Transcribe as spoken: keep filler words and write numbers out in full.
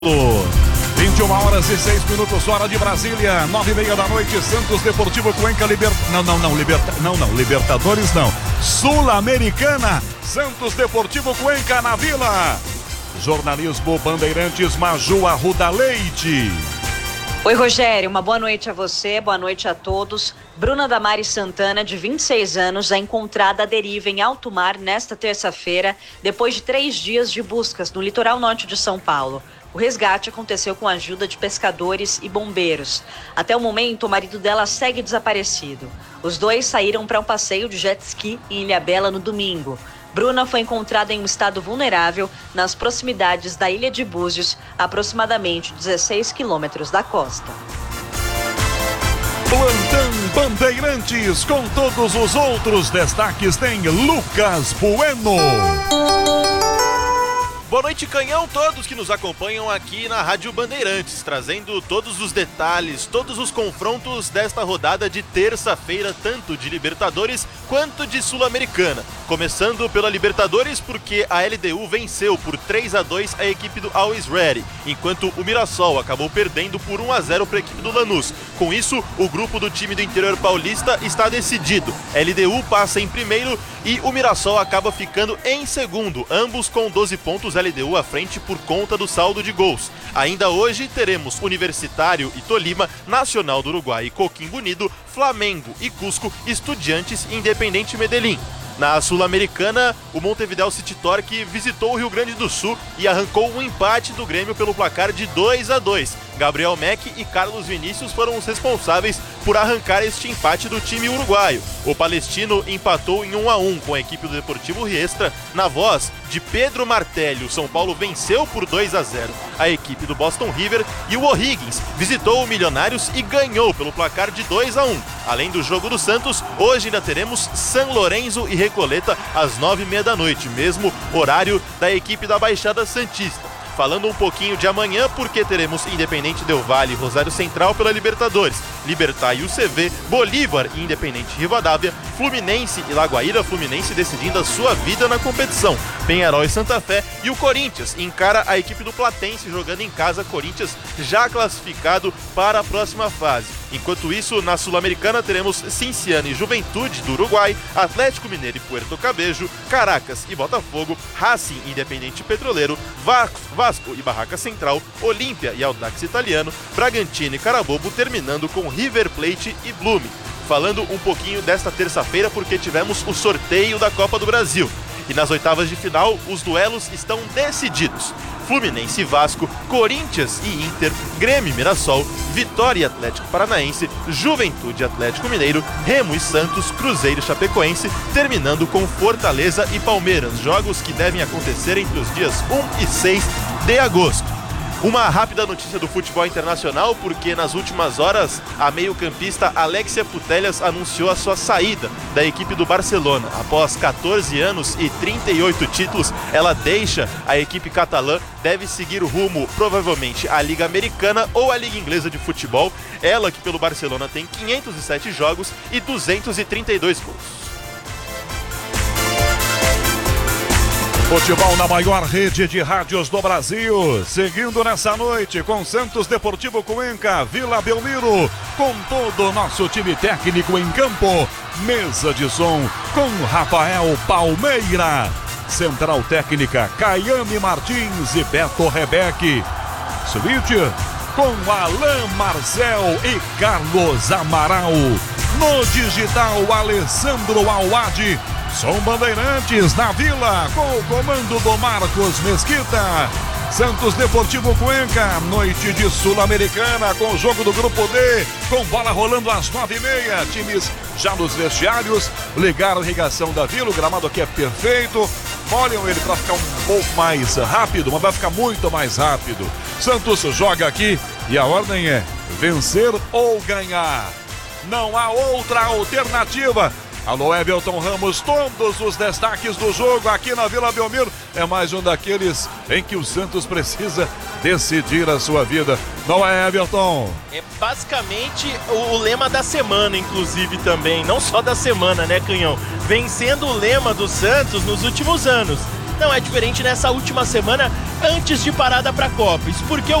vinte e uma horas e seis minutos, hora de Brasília, nove e meia da noite, Santos Deportivo Cuenca, Liber... não, não, não, Liberta... não, não, Libertadores não, Sul-Americana, Santos Deportivo Cuenca na Vila. Jornalismo Bandeirantes, Maju Arruda Leite. Oi, Rogério, uma boa noite a você, boa noite a todos. Bruna Damares Santana, de vinte e seis anos, é encontrada à deriva em alto mar nesta terça-feira, depois de três dias de buscas no litoral norte de São Paulo. O resgate aconteceu com a ajuda de pescadores e bombeiros. Até o momento, o marido dela segue desaparecido. Os dois saíram para um passeio de jet ski em Ilhabela no domingo. Bruna foi encontrada em um estado vulnerável nas proximidades da ilha de Búzios, aproximadamente dezesseis quilômetros da costa. Plantão Bandeirantes, com todos os outros destaques, tem Lucas Bueno. Boa noite, Canhão, todos que nos acompanham aqui na Rádio Bandeirantes, trazendo todos os detalhes, todos os confrontos desta rodada de terça-feira, tanto de Libertadores quanto de Sul-Americana. Começando pela Libertadores, porque a L D U venceu por três a dois a equipe do Always Ready, enquanto o Mirassol acabou perdendo por um a zero para a equipe do Lanús. Com isso, o grupo do time do interior paulista está decidido. L D U passa em primeiro e o Mirassol acaba ficando em segundo, ambos com doze pontos, L D U à frente por conta do saldo de gols. Ainda hoje teremos Universitário e Tolima, Nacional do Uruguai e Coquimbo Unido, Flamengo e Cusco, Estudiantes e Independente Medellín. Na Sul-Americana, o Montevideo City Torque visitou o Rio Grande do Sul e arrancou um empate do Grêmio pelo placar de dois a dois. Gabriel Meck e Carlos Vinícius foram os responsáveis por arrancar este empate do time uruguaio. O palestino empatou em um a um com a equipe do Deportivo Riestra. Na voz de Pedro Martelli, o São Paulo venceu por dois a zero a equipe do Boston River e o O'Higgins visitou o Milionários e ganhou pelo placar de dois a um. Além do jogo do Santos, hoje ainda teremos São Lourenço e Recoleta às nove e meia da noite, mesmo horário da equipe da Baixada Santista. Falando um pouquinho de amanhã, porque teremos Independente Del Valle e Rosário Central pela Libertadores, Libertad e U C V, Bolívar e Independente Rivadavia, Fluminense e Lagoaíra, Fluminense decidindo a sua vida na competição, Peñarol e Santa Fé, e o Corinthians encara a equipe do Platense jogando em casa, Corinthians já classificado para a próxima fase. Enquanto isso, na Sul-Americana teremos Cinciano e Juventude do Uruguai, Atlético Mineiro e Puerto Cabello, Caracas e Botafogo, Racing e Independente Petroleiro, Vasco, Vasco e Barraca Central, Olímpia e Audax Italiano, Bragantino e Carabobo, terminando com River Plate e Blume. Falando um pouquinho desta terça-feira, porque tivemos o sorteio da Copa do Brasil. E nas oitavas de final, os duelos estão decididos. Fluminense e Vasco, Corinthians e Inter, Grêmio e Mirassol, Vitória e Atlético Paranaense, Juventude e Atlético Mineiro, Remo e Santos, Cruzeiro e Chapecoense, terminando com Fortaleza e Palmeiras, jogos que devem acontecer entre os dias um e seis de agosto. Uma rápida notícia do futebol internacional, porque nas últimas horas a meio-campista Alexia Putellas anunciou a sua saída da equipe do Barcelona. Após catorze anos e trinta e oito títulos, ela deixa a equipe catalã, deve seguir o rumo provavelmente à Liga Americana ou à Liga Inglesa de Futebol. Ela que pelo Barcelona tem quinhentos e sete jogos e duzentos e trinta e dois gols. Futebol na maior rede de rádios do Brasil, seguindo nessa noite com Santos Deportivo Cuenca, Vila Belmiro, com todo o nosso time técnico em campo, mesa de som com Rafael Palmeira, central técnica Caiane Martins e Beto Rebeque, suíte com Alain Marcel e Carlos Amaral, no digital Alessandro Awad. Som Bandeirantes na Vila, com o comando do Marcos Mesquita. Santos Deportivo Cuenca, noite de Sul-Americana, com o jogo do Grupo D, com bola rolando às nove e meia. Times já nos vestiários, ligaram a irrigação da Vila, o gramado aqui é perfeito. Molham ele para ficar um pouco mais rápido, mas vai ficar muito mais rápido. Santos joga aqui e a ordem é vencer ou ganhar. Não há outra alternativa. Alô, Everton Ramos, todos os destaques do jogo aqui na Vila Belmiro. É mais um daqueles em que o Santos precisa decidir a sua vida. Não é, Everton? É basicamente o lema da semana, inclusive, também. Não só da semana, né, Canhão? Vem sendo o lema do Santos nos últimos anos. não é diferente nessa última semana antes de parada para a Copa. Isso porque